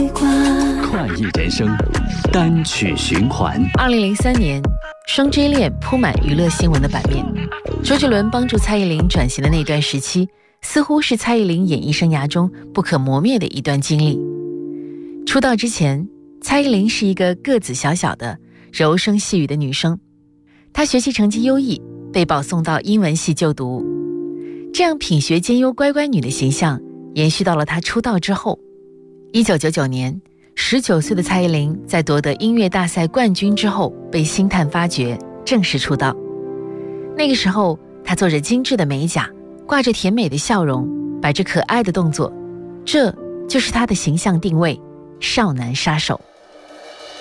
快意人生单曲循环。 2003年，双 J 恋铺满娱乐新闻的版面。周杰伦帮助蔡依林转型的那段时期，似乎是蔡依林演艺生涯中不可磨灭的一段经历。出道之前，蔡依林是一个个子小小的、柔声细语的女生。她学习成绩优异，被保送到英文系就读。这样品学兼优乖乖女的形象延续到了她出道之后。1999年，19岁的蔡依林在夺得音乐大赛冠军之后被星探发掘，正式出道。那个时候，她做着精致的美甲，挂着甜美的笑容，摆着可爱的动作，这就是她的形象定位——少男杀手。